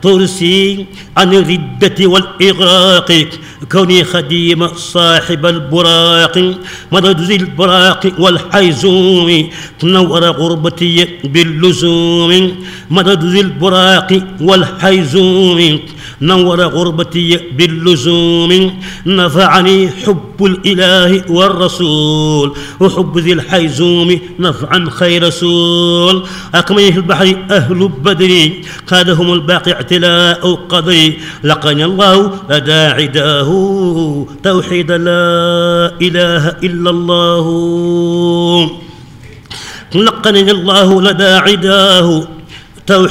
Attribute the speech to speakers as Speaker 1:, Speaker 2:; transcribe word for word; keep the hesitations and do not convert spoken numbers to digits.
Speaker 1: ترسي عن الردة والإغراق كوني خديم صاحب البراق مدد ذي البراق والحيزوم تنور غربتي باللزوم مدد ذي البراق والحيزوم نور غربتي باللزوم نفعني حب الإله والرسول وحب ذي الحيزوم نفعا خير رسول أكمله البحر أهل بدر قادهم الباقي اعتلاء قضي لقني الله لدى عداه توحيد لا إله إلا الله لقني الله لدى عداه